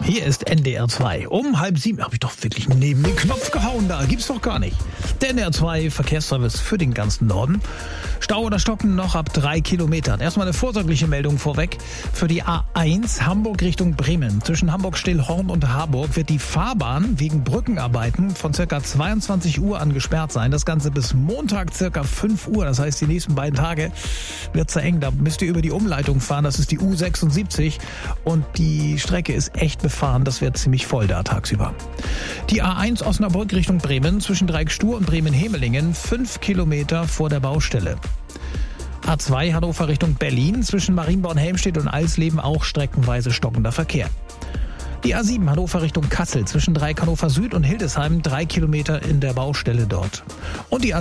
Hier ist NDR 2. Um 6:30 habe ich doch wirklich neben den Knopf gehauen. Da gibt's doch gar nicht. Der NDR 2 Verkehrsservice für den ganzen Norden. Stau oder Stocken noch ab 3 Kilometern. Erstmal eine vorsorgliche Meldung vorweg. Für die A1 Hamburg Richtung Bremen. Zwischen Hamburg-Stillhorn und Harburg wird die Fahrbahn wegen Brückenarbeiten von ca. 22 Uhr an gesperrt sein. Das Ganze bis Montag ca. 5 Uhr. Das heißt, die nächsten beiden Tage wird's eng. Da müsst ihr über die Umleitung fahren. Das ist die U76. Und die Strecke ist echt befahren. Das wird ziemlich voll da tagsüber. Die A1 Osnabrück Richtung Bremen zwischen Dreieckstur und Bremen-Hemelingen 5 Kilometer vor der Baustelle. A2 Hannover Richtung Berlin zwischen Marienborn-Helmstedt und Alsleben auch streckenweise stockender Verkehr. Die A7 Hannover Richtung Kassel zwischen Dreieck Hannover Süd und Hildesheim 3 Kilometer in der Baustelle dort. Und die